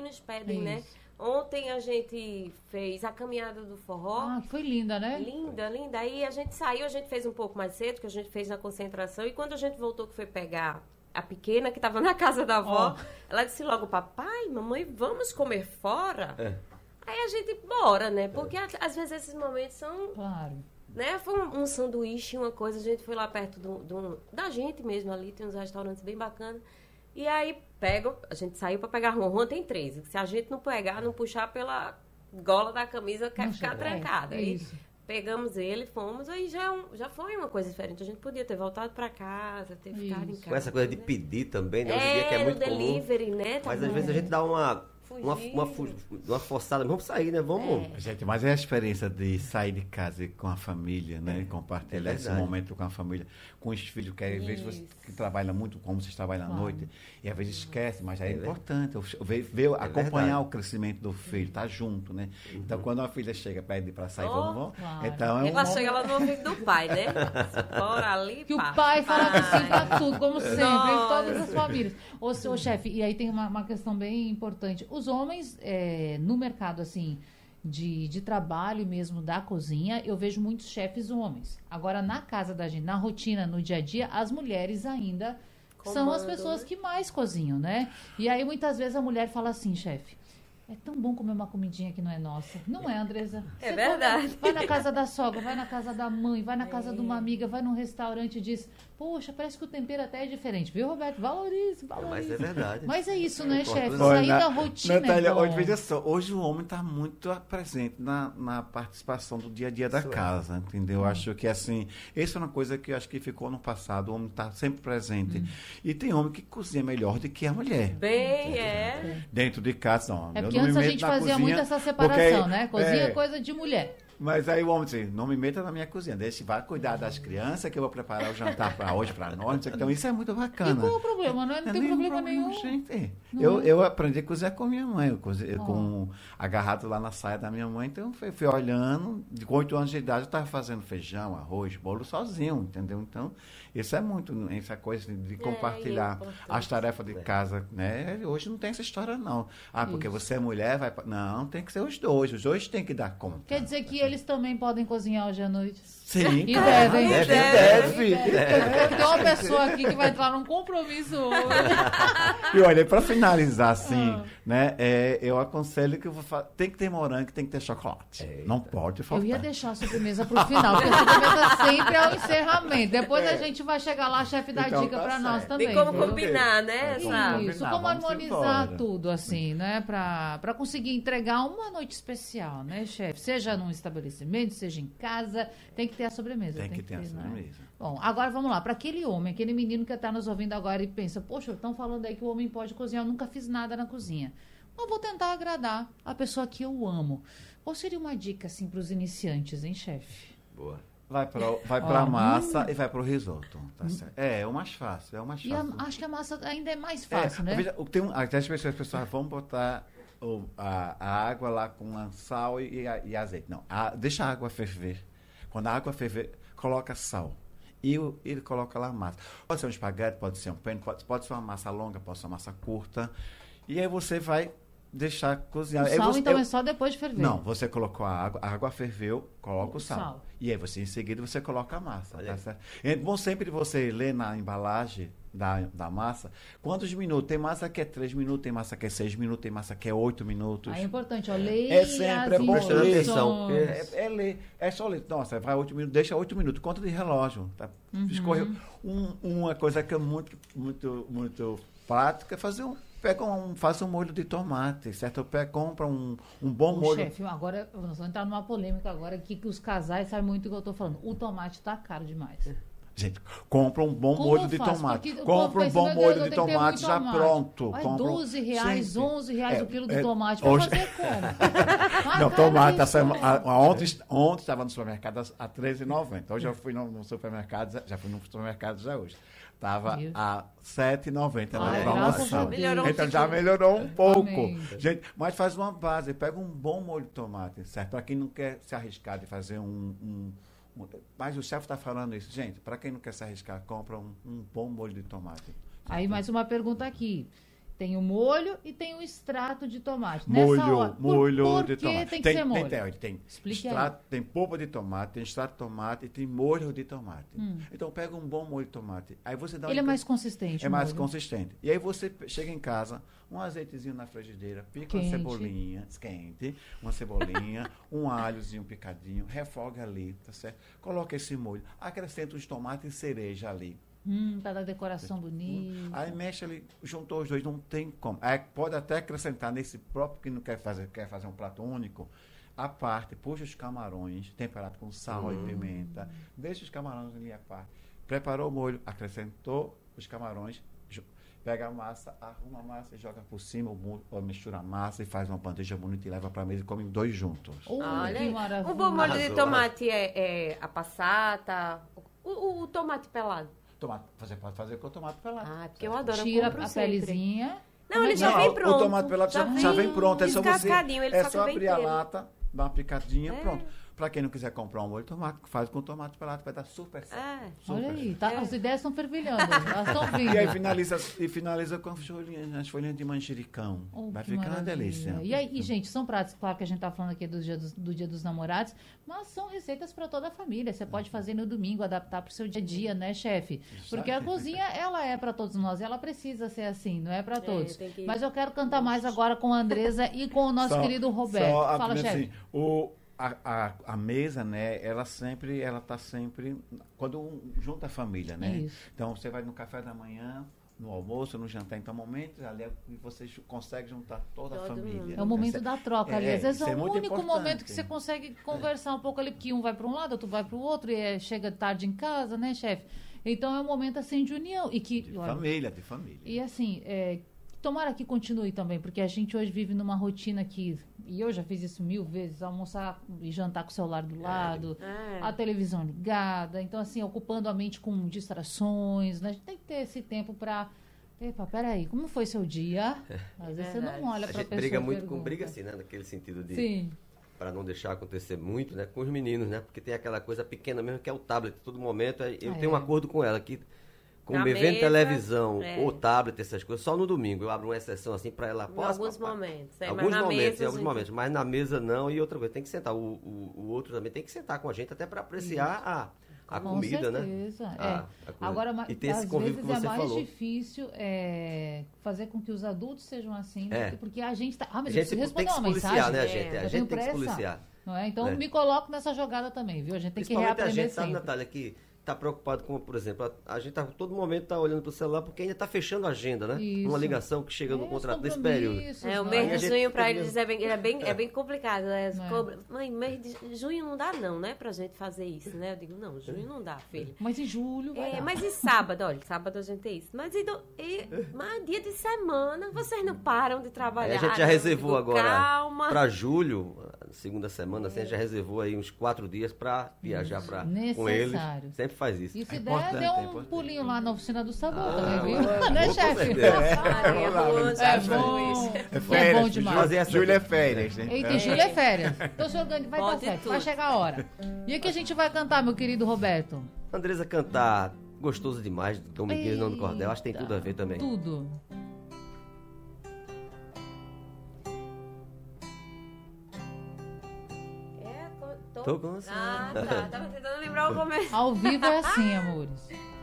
meninas pedem, né? Ontem a gente fez a caminhada do forró. Ah, foi linda, né? Linda, linda. Aí a gente saiu, a gente fez um pouco mais cedo, que a gente fez na concentração. E quando a gente voltou, que foi pegar a pequena, que estava na casa da avó, ela disse logo, papai, mamãe, vamos comer fora? Aí a gente, bora, né? Porque às vezes esses momentos são... Claro. Né? Foi um sanduíche, uma coisa. A gente foi lá perto da gente mesmo ali, tem uns restaurantes bem bacanas. E aí a gente saiu para pegar Juan. Juan tem 13. Se a gente não pegar, não puxar pela gola da camisa, quer ficar trancada. Aí pegamos ele, fomos, aí já foi uma coisa diferente. A gente podia ter voltado para casa, ter ficado em casa. Com essa coisa de pedir também, né? Hoje em dia que é muito delivery, comum. Né? Mas às vezes a gente dá uma forçada, vamos sair, né? Vamos. Gente, mas é a experiência de sair de casa com a família, né? Compartilhar esse momento com a família, com os filhos, que às vezes você que trabalha muito, como vocês trabalham à noite, e às vezes esquece, mas é importante ver acompanhar o crescimento do filho, estar junto, né? Então, quando a filha chega, pede para sair, vamos. Então, ela chega lá no ouvido do pai, né? Bora ali, que o pai fala assim pra tudo, como sempre, em todas as famílias. Ô chefe, e aí tem uma questão bem importante. Os homens, no mercado, assim, de trabalho mesmo da cozinha, eu vejo muitos chefes homens. Agora, na casa da gente, na rotina, no dia a dia, as mulheres ainda são as pessoas que mais cozinham, né? E aí, muitas vezes, a mulher fala assim, chefe, é tão bom comer uma comidinha que não é nossa. Não é, Andresa? É verdade. Vai na casa da sogra, vai na casa da mãe, vai na casa de uma amiga, vai num restaurante e diz, poxa, parece que o tempero até é diferente. Viu, Roberto? Valorize. Mas é verdade. Mas é isso, né, chefe? Sair da rotina. Natália, hoje, veja só, hoje o homem está muito presente na participação do dia a dia da casa, entendeu? Acho que, assim, essa é uma coisa que eu acho que ficou no passado, o homem está sempre presente. E tem homem que cozinha melhor do que a mulher. Dentro de casa, não. É porque antes a gente fazia muito essa separação, né? Cozinha é coisa de mulher. Mas aí o homem diz, não me meta na minha cozinha, vai cuidar das crianças que eu vou preparar o jantar para hoje, para nós. Então isso é muito bacana. E qual é o problema? Não tem problema nenhum. Gente. Eu aprendi a cozinhar com minha mãe, agarrado lá na saia da minha mãe, então fui olhando, com 8 anos de idade eu estava fazendo feijão, arroz, bolo sozinho, entendeu? Então isso é muito, essa coisa de compartilhar as tarefas de casa, né? Hoje não tem essa história não. Porque você é mulher, não, tem que ser os dois têm que dar conta. Quer dizer que eles também podem cozinhar hoje à noite? Sim, e claro, deve. Tem uma pessoa aqui que vai entrar num compromisso hoje. E olha, para finalizar assim, né, eu aconselho que tem que ter morango, tem que ter chocolate. Não pode faltar. Eu ia deixar a sobremesa pro final, porque a sobremesa sempre é o encerramento. Depois a gente vai chegar lá, chefe dá dica para nós também. Tem como combinar, né? Isso, como harmonizar tudo, assim, né? Para conseguir entregar uma noite especial, né, chefe? Seja num estabelecimento, seja em casa, tem que ter a sobremesa. Tem que ter a sobremesa. Né? Bom, agora vamos lá. Para aquele homem, aquele menino que está nos ouvindo agora e pensa, poxa, estão falando aí que o homem pode cozinhar, eu nunca fiz nada na cozinha. Eu vou tentar agradar a pessoa que eu amo. Qual seria uma dica, assim, para os iniciantes, hein, chefe? Boa. Vai para a massa e vai para o risoto. Tá certo? É o mais fácil. Acho que a massa ainda é mais fácil, né? Até as pessoas vão botar a água lá com sal e azeite. Não, deixa a água ferver. Quando a água ferver, coloca sal. E ele coloca lá a massa. Pode ser um espaguete, pode ser um penne, pode ser uma massa longa, pode ser uma massa curta. E aí você vai deixar cozinhar. O sal, então, é só depois de ferver? Não, você colocou a água ferveu, coloca o sal. E aí em seguida, você coloca a massa. Tá certo? É bom sempre você ler na embalagem da massa quantos minutos. Tem massa que é 3 minutos, tem massa que é 6 minutos, tem massa que é 8 minutos. É importante, leia sempre as bom atenção. Ler. É só ler. Nossa, vai 8 minutos, deixa 8 minutos, conta de relógio. Tá? Escorreu. Uma coisa que é muito, muito, muito prática é faça um molho de tomate, certo? Compra um bom molho. Chefe, agora, nós vamos entrar numa polêmica agora aqui, que os casais sabem muito o que eu estou falando. O tomate está caro demais. Gente, compra um bom molho de tomate. Compra um bom molho de tomate já pronto. Vai R$12, R$11 o quilo de tomate. Vai fazer como? Não, tomate. Ontem estava no supermercado a R$13,90. Hoje eu fui no supermercado, já hoje. Estava a R$7,90 na promoção. Então já melhorou um pouco. Gente, mas faz uma base, pega um bom molho de tomate, certo? Para quem não quer se arriscar de fazer mas o chefe está falando isso. Gente, para quem não quer se arriscar, compra um bom molho de tomate. Aí mais uma pergunta aqui. tem o molho e tem o extrato de tomate. Molho por de que tomate. tem que ser molho? Tem Explique extrato, tem polpa de tomate, tem extrato de tomate e tem molho de tomate. Então pega um bom molho de tomate. Aí você dá Ele é mais consistente. É o mais molho. consistente. E aí você chega em casa, um azeitezinho na frigideira, pica Quente. uma cebolinha quente, uma cebolinha, um alhozinho picadinho, refoga ali, tá certo? Coloca esse molho, acrescenta os tomates e cereja ali. Pra dar decoração bonita. Aí mexe ali, juntou os dois, não tem como. Aí pode até acrescentar nesse próprio que não quer fazer um prato único, a parte, puxa os camarões, temperado com sal e pimenta, deixa os camarões ali à parte. Preparou o molho, acrescentou os camarões, pega a massa, arruma a massa e joga por cima, ou mistura a massa e faz uma bandeja bonita e leva para a mesa e come dois juntos. Olha Que aí. maravilha. Um bom molho de Arrasou, tomate é a passata, o tomate pelado. Pode fazer com o tomate pelado. Ah, porque eu adoro. Tira eu compro a sempre. pelezinha. Não, ele já vem pronto. O tomate pelado já vem pronto. É só você. descascadinho, ele É só só que vem abrir a inteiro. lata, dar uma picadinha, pronto. Para quem não quiser comprar um molho de tomate, faz com tomate pelado, vai dar super certo. É. Olha Super aí, tá, as ideias estão fervilhando. Elas estão vindo. E aí finaliza com as folhinhas de manjericão. Oh, Vai que ficar uma maravilha. delícia. E aí, gente, são pratos, claro que a gente tá falando aqui do dia dos namorados, mas são receitas para toda a família. Você pode fazer no domingo, adaptar para o seu dia a dia, né, chefe? Porque a cozinha, ela é para todos nós, ela precisa ser assim, não é para todos. tem que- Mas eu quero cantar mais agora com a Andresa e com o nosso querido Roberto. Fala, chefe. Assim, a mesa, né, ela tá sempre, quando junta a família, né? Isso. Então, você vai no café da manhã, no almoço, no jantar, então, momentos ali que você consegue juntar toda a Todo família. mundo. É o momento da troca ali. Às vezes é isso o muito único importante. momento que você consegue conversar um pouco ali, porque um vai para um lado, outro vai para o outro, e chega tarde em casa, né, chefe? Então é um momento assim de união. E que, De olha, família. e assim, tomara que continue também, porque a gente hoje vive numa rotina que, e eu já fiz isso 1000 vezes, almoçar e jantar com o celular do lado, a televisão ligada, então assim, ocupando a mente com distrações, né? A gente tem que ter esse tempo para... Epa, peraí, como foi seu dia? Às vezes você não olha A para a gente pessoa briga e muito com pergunta. briga assim, né? Naquele sentido de... Sim. Para não deixar acontecer muito, né? Com os meninos, né? Porque tem aquela coisa pequena mesmo que é o tablet. Todo momento eu tenho um acordo com ela que Na vendo mesa, televisão ou tablet, essas coisas, só no domingo. Eu abro uma exceção assim para ela. Em alguns momentos. Mas Alguns na momentos, mesa, em alguns gente- momentos. Mas na mesa não. E outra coisa, tem que sentar. O outro também tem que sentar com a gente até para apreciar a Com comida, né? certeza, A comida. Agora, E ter esse às convívio vezes que você é mais falou. difícil fazer com que os adultos sejam assim, É. porque a gente tá... Ah, A mas gente eu tem preciso que responder se uma policiar, mensagem. né, gente? A eu gente tenho tem que se pressa. policiar. Não é? Então, É. me coloco nessa jogada também, viu? A gente tem que Principalmente a reaprender gente, sabe, sempre. Natália, que está preocupado com, por exemplo, a gente todo momento está olhando para o celular porque ainda está fechando a agenda, né? Isso. Uma ligação que chega no Os contrato nesse período. compromissos, É, o não mês Aí a de gente junho para fica eles é bem complicado. Né? Mãe, mês de junho não dá não, né? Pra gente fazer isso, né? Eu digo, não, junho não dá, filho. Mas em julho vai dar. Mas e sábado? Olha, sábado a gente tem isso. Mas dia de semana, vocês não param de trabalhar. Aí a gente já não. reservou Eu digo, agora calma. para julho, segunda semana, assim, a gente já reservou aí uns 4 dias para viajar com eles. Necessário. Sempre faz isso. E se der, importante, dê é um importante. pulinho lá na oficina do Sabu também, é. viu? Vou, Né, com chefe? certeza. Ai, é bom, É sabe, bom. Luiz? É férias, bom demais. Fazer essa- Júlia é férias, né? Eita, julho é férias. Então o senhor vai dar Pode certo, tudo. vai chegar a hora. E o que a gente vai cantar, meu querido Roberto? Andresa cantar Gostoso Demais, do Dom Miguel e Nando Cordel, acho que tem tudo a ver também. Tudo. Tô com você. Ah, tá. Tava tentando lembrar o começo. Ao vivo é assim, amores.